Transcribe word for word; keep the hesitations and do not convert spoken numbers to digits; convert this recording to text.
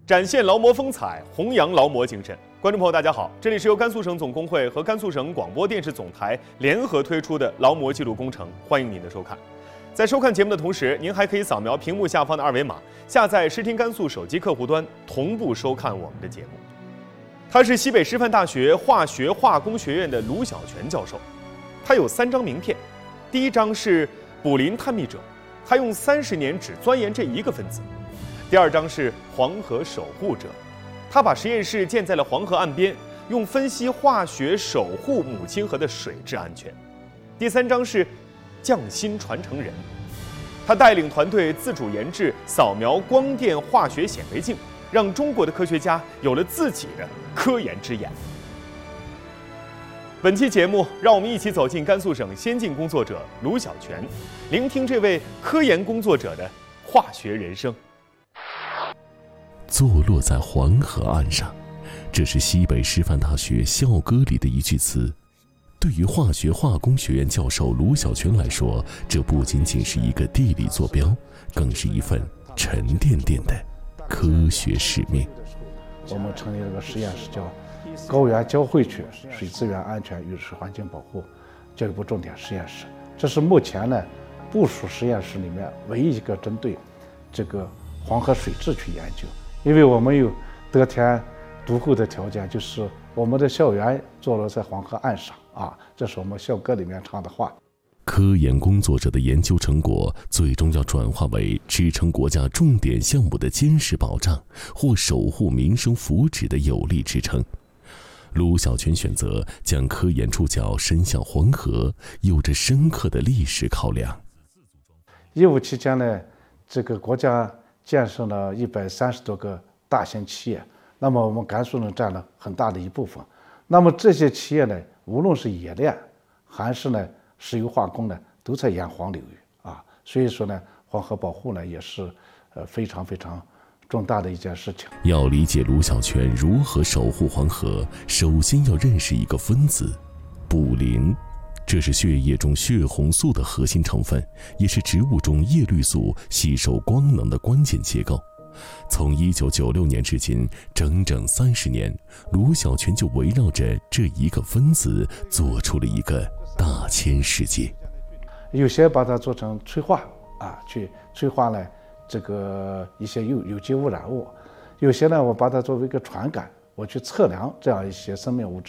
展现劳模风采，弘扬劳模精神。观众朋友，大家好，这里是由甘肃省总工会和甘肃省广播电视总台联合推出的劳模记录工程，欢迎您的收看。在收看节目的同时，您还可以扫描屏幕下方的二维码，下载视听甘肃手机客户端，同步收看我们的节目。他是西北师范大学化学化工学院的卢小泉教授，他有三张名片，第一张是卟啉探秘者，他用三十年只钻研这一个分子；第二张是黄河守护者，他把实验室建在了黄河岸边，用分析化学守护母亲河的水质安全；第三张是匠心传承人，他带领团队自主研制扫描光电化学显微镜，让中国的科学家有了自己的科研之眼。本期节目，让我们一起走进甘肃省先进工作者卢小泉，聆听这位科研工作者的化学人生。 坐落在黄河岸上，这是西北师范大学校歌里的一句词。对于化学化工学院教授卢小泉来说，这不仅仅是一个地理坐标，更是一份沉甸甸的科学使命。 我们成立了个实验室，叫高原交汇区水资源安全与水环境保护教育部重点实验室。这是目前呢部署实验室里面唯一一个针对这个黄河水质去研究。因为我们有得天独厚的条件，就是我们的校园坐落在黄河岸上啊，这是我们校歌里面唱的话。 科研工作者的研究成果最终要转化为支撑国家重点项目的坚实保障，或守护民生福祉的有力支撑。卢小泉选择将科研触角伸向黄河，有着深刻的历史考量。 业务期间呢，这个国家建设了一百三十多个大型企业，那么我们甘肃呢占了很大的一部分。那么这些企业呢，无论是冶炼还是呢石油化工呢，都在沿黄流域啊，所以说呢，黄河保护呢也是呃非常非常重大的一件事情。 要理解卢小泉如何守护黄河，首先要认识一个分子卟啉。这是血液中血红素的核心成分，也是植物中叶绿素吸收光能的关键结构。从一九九六年至今，整整三十年，卢小泉就围绕着这一个分子做出了一个大千世界。 有些把它做成催化啊，去催化呢这个一些有有机污染物；有些呢，我把它作为一个传感，我去测量这样一些生命物质